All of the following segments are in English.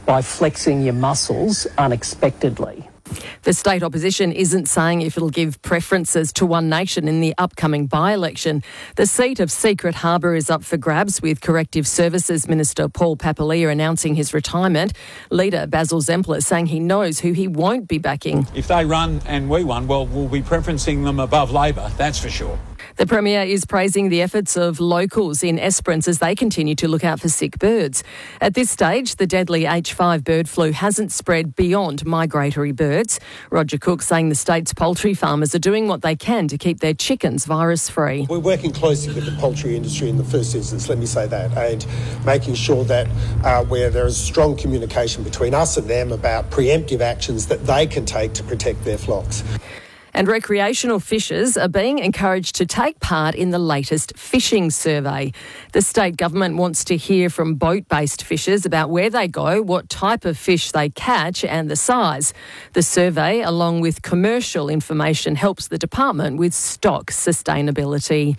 by flexing your muscles unexpectedly. The state opposition isn't saying if it'll give preferences to One Nation in the upcoming by-election. The seat of Secret Harbour is up for grabs, with Corrective Services Minister Paul Papalia announcing his retirement. Leader Basil Zempler saying he knows who he won't be backing. If they run and we won, well, we'll be preferencing them above Labor, that's for sure. The Premier is praising the efforts of locals in Esperance as they continue to look out for sick birds. At this stage, the deadly H5 bird flu hasn't spread beyond migratory birds. Roger Cook saying the state's poultry farmers are doing what they can to keep their chickens virus-free. We're working closely with the poultry industry in the first instance, let me say that, and making sure that where there is strong communication between us and them about preemptive actions that they can take to protect their flocks. And recreational fishers are being encouraged to take part in the latest fishing survey. The state government wants to hear from boat-based fishers about where they go, what type of fish they catch and the size. The survey, along with commercial information, helps the department with stock sustainability.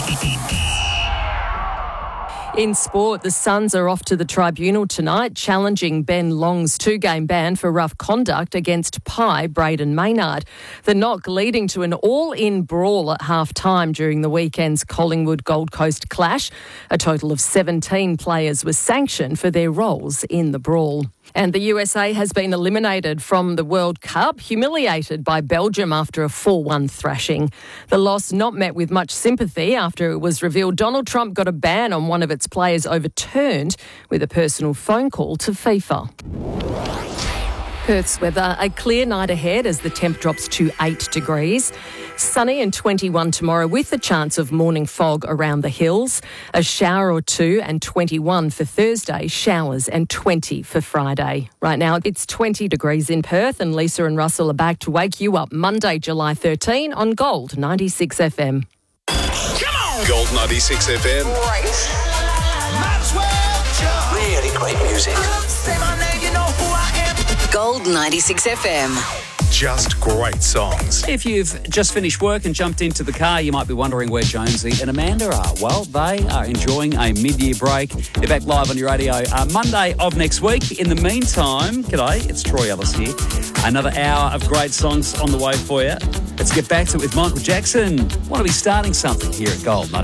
In sport, the Suns are off to the tribunal tonight, challenging Ben Long's 2-game ban for rough conduct against Pi Braden Maynard. The knock leading to an all-in brawl at half-time during the weekend's Collingwood-Gold Coast clash. A total of 17 players were sanctioned for their roles in the brawl. And the USA has been eliminated from the World Cup, humiliated by Belgium after a 4-1 thrashing. The loss not met with much sympathy after it was revealed Donald Trump got a ban on one of its players overturned with a personal phone call to FIFA. Perth's weather, a clear night ahead as the temp drops to 8 degrees. Sunny and 21 tomorrow with a chance of morning fog around the hills. A shower or two and 21 for Thursday, showers and 20 for Friday. Right now it's 20 degrees in Perth and Lisa and Russell are back to wake you up Monday, July 13 on Gold 96 FM. Come on! Gold 96 FM. Right. Might as well jump. Really great music. Say my name, you know who I am. Gold 96 FM. Just great songs. If you've just finished work and jumped into the car, you might be wondering where Jonesy and Amanda are. Well, they are enjoying a mid-year break. They're back live on your radio Monday of next week. In the meantime, g'day, it's Troy Ellis here. Another hour of great songs on the way for you. Let's get back to it with Michael Jackson. Want to be starting something here at Gold.